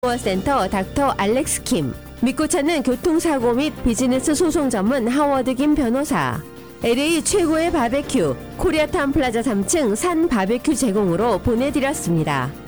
센터 닥터 알렉스 킴, 믿고 찾는 교통사고 및 비즈니스 소송 전문 하워드 김 변호사, LA 최고의 바베큐 코리아타운 플라자 3층 산 바베큐 제공으로 보내드렸습니다.